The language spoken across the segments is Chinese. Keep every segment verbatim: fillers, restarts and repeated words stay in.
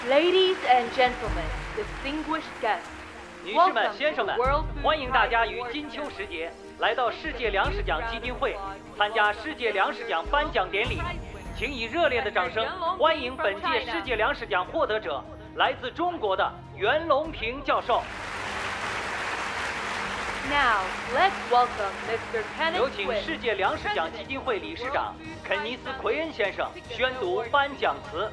Ladies and gentlemen, distinguished guests, 女士们、先生们，欢迎大家于金秋时节来到世界粮食奖基金会参加世界粮食奖颁奖典礼。请以热烈的掌声欢迎本届世界粮食奖获得者，来自中国的袁隆平教授。 Now, let's welcome Mister Kenneth 有请 Quinn, 世界粮食奖基金会理事长肯尼斯·奎恩先生宣读颁奖词。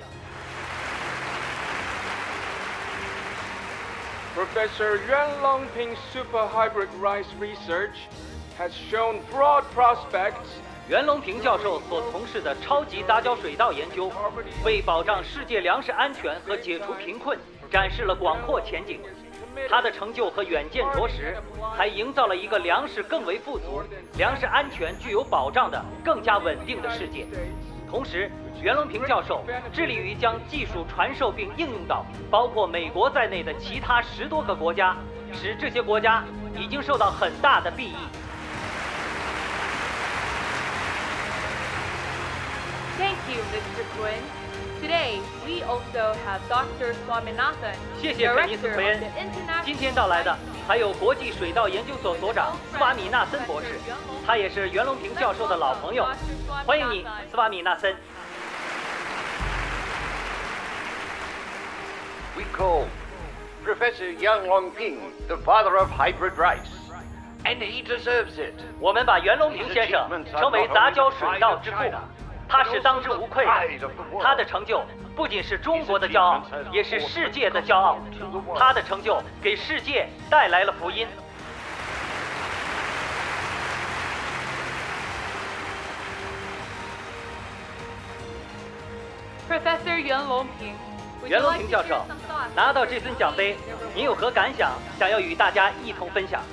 Professor Yuan Longping's super hybrid rice research has shown broad prospects. 袁隆平教授所从事的超级杂交水稻研究，为保障世界粮食安全和解除贫困，展示了广阔前景。他的成就和远见着实，还营造了一个粮食更为富足、粮食安全具有保障的更加稳定的世界。同时，袁隆平教授致力于将技术传授并应用到包括美国在内的其他十多个国家，使这些国家已经受到很大的裨益。 Thank you, Mister Quinn. Today, we also have Doctor Swaminathan, 谢谢肯尼斯 Director 奎 of 恩 the。International 今天到来的还有国际水稻研究所所长斯瓦米纳森博士，他也是袁隆平教授的老朋友。欢迎你，斯瓦米纳森。 We call Professor Yang Longping the father of hybrid rice, and he deserves it. 我们把袁隆平先生称为杂交水稻之父，他是当之无愧的。他的成就不仅是中国的骄傲，也是世界的骄傲。他的成就给世界带来了福音。 Professor Yuan Longping, would 袁 you 隆 like 平 to 教 share 授 some thoughts? 拿到这尊奖杯，您有何感想？想要与大家一同分享？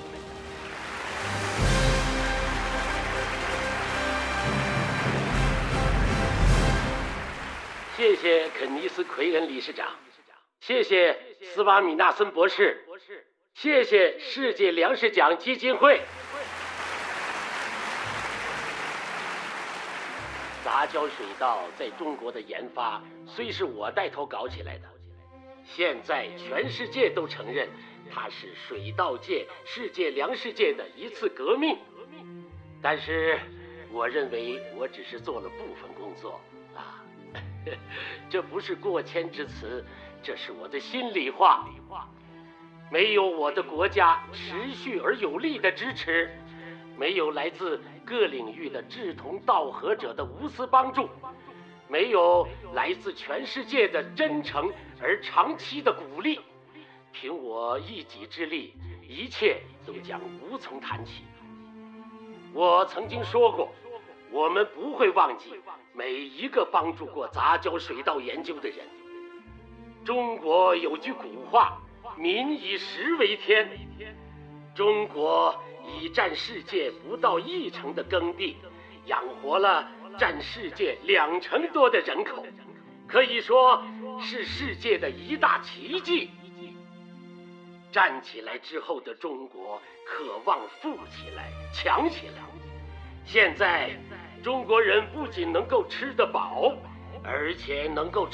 谢谢肯尼斯·奎恩理事长，谢谢斯瓦米纳森博士，谢谢世界粮食奖基金会。杂交水稻在中国的研发虽是我带头搞起来的，现在全世界都承认它是水稻界、世界粮食界的一次革命。但是，我认为我只是做了部分工作啊。这不是过谦之词，这是我的心里话。没有我的国家持续而有力的支持，没有来自各领域的志同道合者的无私帮助，没有来自全世界的真诚而长期的鼓励，凭我一己之力，一切都将无从谈起。我曾经说过，我们不会忘记每一个帮助过杂交水稻研究的人。中国有句古话，民以食为天。中国以占世界不到一成的耕地，养活了占世界两成多的人口，可以说是世界的一大奇迹。站起来之后的中国，渴望富起来、强起来。现在，中国人不仅能够吃得饱，而且能够